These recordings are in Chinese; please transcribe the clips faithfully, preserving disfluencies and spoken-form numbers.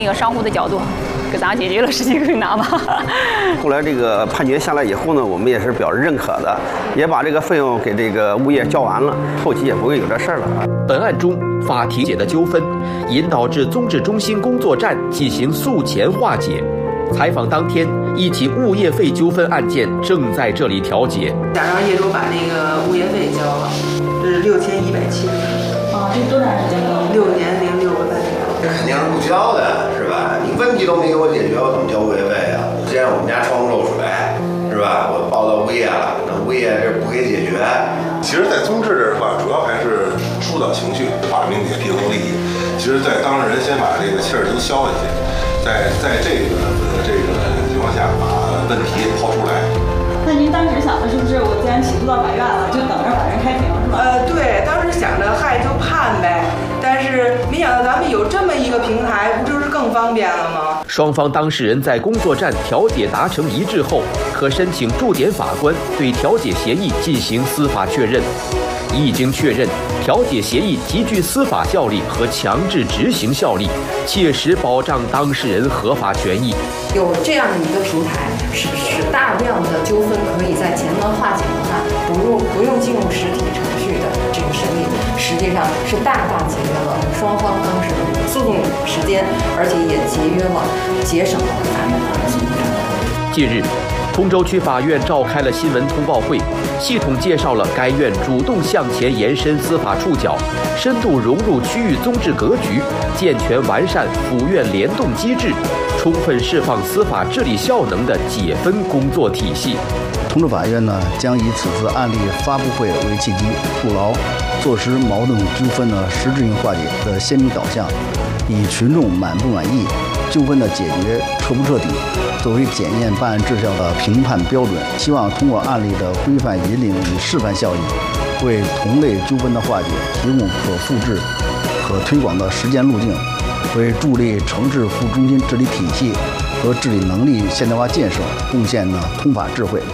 一个商户的角度，给咱解决了实际困难吧。 后来这个判决下来以后呢，我们也是表示认可的，也把这个费用给这个物业交完了，后期也不会有这事儿了。 本案中，法庭解的纠纷，引导至综治中心工作站进行诉前化解。采访当天，一起物业费纠纷案件正在这里调解。 想让业主把那个物业费交了，这是六千一百七十。 啊，这多长时间了？ 六年零六个半月。 这肯定是不交的，是吧？你问题都没给我解决，我怎么交物业费啊？既然我们家窗户漏水，是吧？我报到物业了，那物业这不给解决。 其实，在综治这块，主要还是疏导情绪，把民警平衡利益。其实，在当事人先把这个气儿都消下去，在在这个呃这个情况下，把问题抛出来。 那您当时想的是不是，我既然起诉到法院了，就等着法院开庭是吧？ 呃，对，当时想着嗨就判呗，但是没想到咱们有这么一个平台，不就是更方便了吗？ 双方当事人在工作站调解达成一致后，可申请驻点法官对调解协议进行司法确认。一经确认，调解协议极具司法效力和强制执行效力，切实保障当事人合法权益。 有这样的一个平台，使使大量的纠纷可以在前端化解的话，不用不用进入实体程序的这个审理，实际上是大大节约了双方当事人的诉讼时间，而且也节约了节省了法院的诉讼成本。 近日，通州区法院召开了新闻通报会，系统介绍了该院主动向前延伸司法触角，深度融入区域综治格局，健全完善府院联动机制，充分释放司法治理效能的解分工作体系。 通州法院呢，将以此次案例发布会为契机，筑牢坐实矛盾纠纷的实质性化解的鲜明导向，以群众满不满意、纠纷的解决彻不彻底作为检验办案质效的评判标准。希望通过案例的规范引领与示范效应，为同类纠纷的化解提供可复制、可推广的实践路径，为助力城市服务中心治理体系和治理能力现代化建设贡献了通法智慧。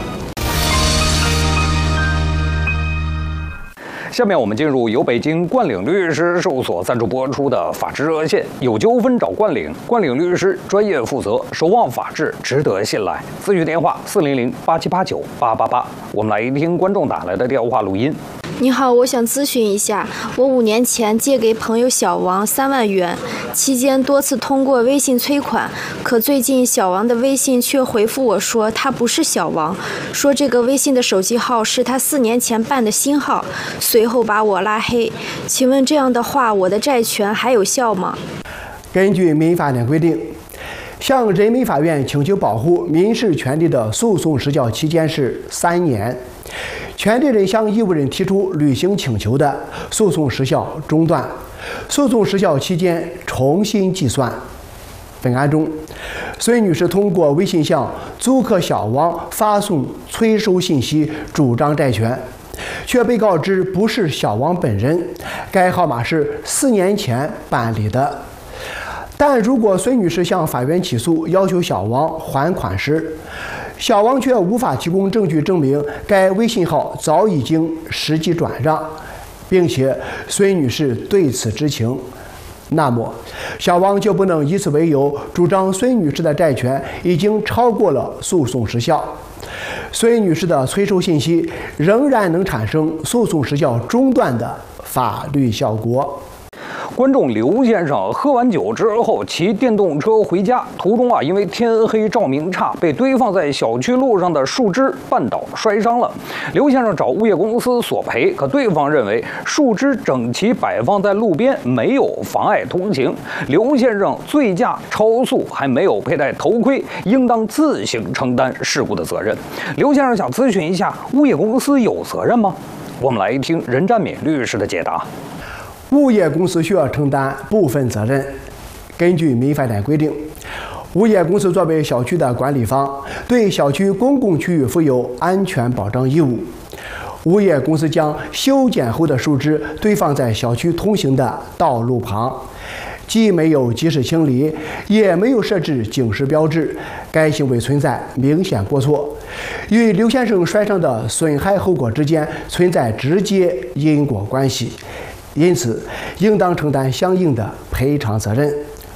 下面我们进入由北京冠岭律师事务所赞助播出的法治热线，有纠纷找冠岭，冠岭律师专业负责，守望法治，值得信赖。咨询电话四零零八七八九八八八。我们来听观众打来的电话录音。 你好，我想咨询一下，我五年前借给朋友小王三万元，期间多次通过微信催款，可最近小王的微信却回复我说他不是小王，说这个微信的手机号是他四年前办的新号，随后把我拉黑。请问这样的话，我的债权还有效吗？ 根据民法典规定，向人民法院请求保护民事权利的诉讼时效期间是三年。权利人向义务人提出履行请求的，诉讼时效中断，诉讼时效期间重新计算。本案中，孙女士通过微信向租客小王发送催收信息，主张债权，却被告知不是小王本人，该号码是四年前办理的。但如果孙女士向法院起诉，要求小王还款时，小王却无法提供证据证明该微信号早已经实际转让，并且孙女士对此知情，那么小王就不能以此为由主张孙女士的债权已经超过了诉讼时效，孙女士的催收信息仍然能产生诉讼时效中断的法律效果。 观众刘先生喝完酒之后骑电动车回家，途中啊因为天黑照明差，被堆放在小区路上的树枝绊倒摔伤了。刘先生找物业公司索赔，可对方认为树枝整齐摆放在路边没有妨碍通行，刘先生醉驾超速还没有佩戴头盔，应当自行承担事故的责任。刘先生想咨询一下，物业公司有责任吗？我们来听任占敏律师的解答。 物业公司需要承担部分责任。根据民法典规定，物业公司作为小区的管理方，对小区公共区域负有安全保障义务。物业公司将修剪后的树枝堆放在小区通行的道路旁，既没有及时清理，也没有设置警示标志，该行为存在明显过错，与刘先生摔伤的损害后果之间存在直接因果关系，因此应当承担相应的赔偿责任。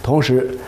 同时，